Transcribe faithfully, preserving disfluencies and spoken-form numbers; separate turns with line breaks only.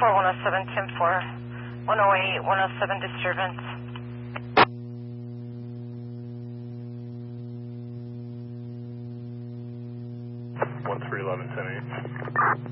four, one oh seven, Tim four, one oh eight, one oh seven disturbance.
one three eleven ten eight.